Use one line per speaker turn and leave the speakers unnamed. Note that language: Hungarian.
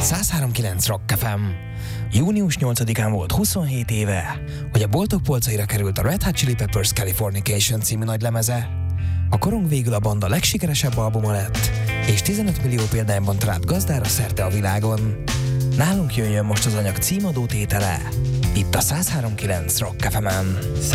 103.9 Rock FM. Június 8-án volt 27 éve, hogy a boltok polcaira került a Red Hot Chili Peppers Californication című nagylemeze. A korong végül a banda legsikeresebb albuma lett, és 15 millió példányban talált gazdára szerte a világon. Nálunk jöjjön most az anyag címadó tétele, itt a 103.9 Rock FM-en.